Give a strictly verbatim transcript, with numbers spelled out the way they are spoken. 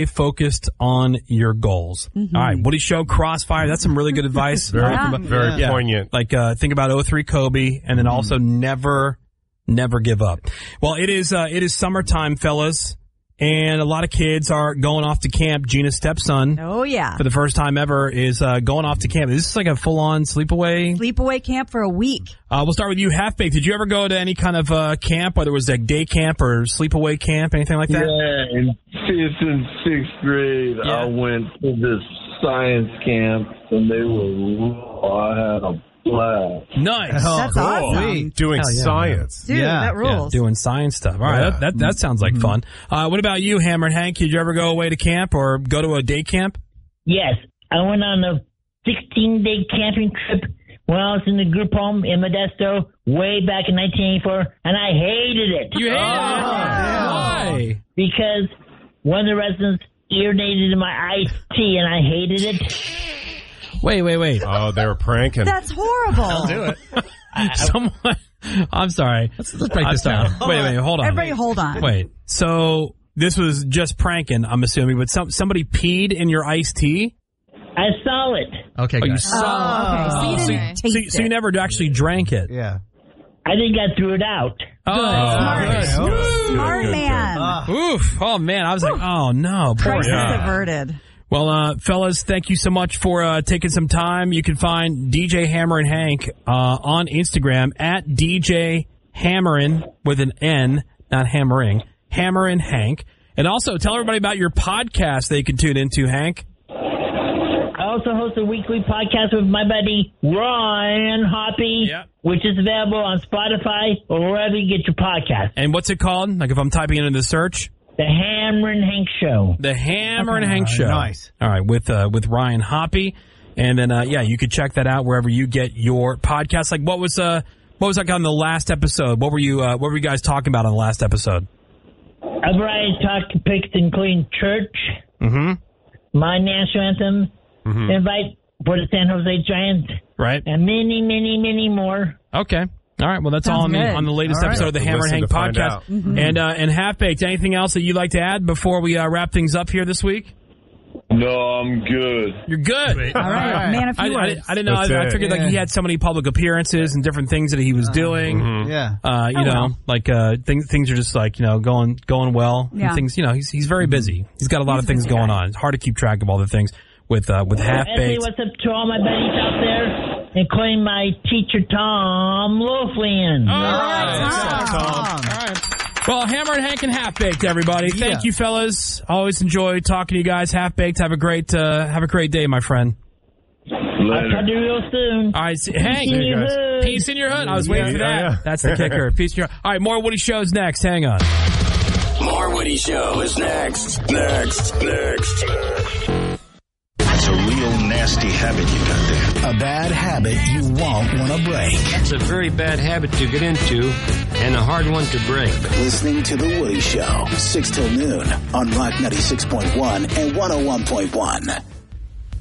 focused on your goals. Mm-hmm. All right, Woody Show, Crossfire. That's some really good advice. very yeah. very yeah. poignant. Like, uh, think about oh three Kobe, and then also never, never give up. Well, it is, uh, it is summertime, fellas. And a lot of kids are going off to camp. Gina's stepson, oh yeah, for the first time ever, is uh, going off to camp. This is like a full-on sleepaway. Sleepaway camp for a week. Uh, we'll start with you, Half-Baked. Did you ever go to any kind of uh, camp, whether it was like day camp or sleepaway camp, anything like that? Yeah, in fifth and sixth grade, Yeah. I went to this science camp, and they were. I had a blast. Nice. Oh, That's cool. awesome. Doing Hell yeah, science. Dude, Yeah. that rules. Yeah, doing science stuff. All right, Yeah. that, that that sounds like fun. Uh, what about you, Hammer and Hank? Did you ever go away to camp or go to a day camp? Yes, I went on a sixteen-day camping trip when I was in the group home in Modesto way back in nineteen eighty-four, and I hated it. You hated it? Why? Because one of the residents urinated in my iced tea, and I hated it. Wait, wait, wait. Oh, they were pranking. That's horrible. Do it. Someone, I'm sorry. Let's, let's break this down. Wait, wait, hold on. Everybody hold on. Wait. So this was just pranking, I'm assuming, but some somebody peed in your iced tea? I saw it. Okay, Oh, you guys. saw okay, so you So, didn't so, taste so you it. never actually drank it? Yeah. I think I threw it out. Oh, Smart, good. smart Good, good, man. Ah. Oof. Oh, man. I was like, oh, no. Poor Crisis guy. averted. Well, uh, fellas, thank you so much for uh, taking some time. You can find D J Hammer and Hank uh, on Instagram at D J Hammerin with an N, not hammering, Hammer and Hank. And also tell everybody about your podcast they can tune into, Hank. I also host a weekly podcast with my buddy Ryan Hoppy, Yep. which is available on Spotify or wherever you get your podcast. And what's it called? Like if I'm typing it into the search? The Hammer and Hank Show. The Hammer and Hank Show. Nice. All right, with uh, with Ryan Hoppy. And then, uh, yeah, you could check that out wherever you get your podcast. Like what was uh, what was like on the last episode? What were you uh, what were you guys talking about on the last episode? A variety of topics including church, Mm-hmm. my national anthem, Mm-hmm. invite for the San Jose Giants, Right. and many, many, many more. Okay. All right. Well, that's Sounds all on the, good. on the latest All right. episode of the To Hammer and listen Hank to find podcast. out. Mm-hmm. And uh, and Half-Baked, anything else that you'd like to add before we uh, wrap things up here this week? No, I'm good. You're good. All right, man, a I, few I, words. I didn't know. That's I, I it. figured like he Yeah. had so many public appearances and different things that he was doing. Mhm. Yeah. Uh, you Oh, know, well. like uh, things things are just like you know going going well. And Yeah. things you know he's he's very busy. He's got a lot of things going on. It's hard to keep track of all the things with uh, with I say Half-Baked. what's up to all my buddies out there, including my teacher Tom Loaflian. All right. Tom. All right. Well, Hammer and Hank and Half-Baked, everybody. Thank Yeah. you, fellas. Always enjoy talking to you guys. Half-Baked, have a great uh, have a great day, my friend. I'll talk Later. to you real soon. All right, see, Hank. in your hood. Peace in your hood. I was waiting for Yeah, that. yeah. That's the kicker. Peace in your hood. All right, more Woody Shows next. Hang on. More Woody Show is next. Next. Next. It's a real nasty habit you got there. A bad habit you won't want to break. It's a very bad habit to get into and a hard one to break. Listening to The Woody Show, six till noon on Rock ninety-six point one and one oh one point one.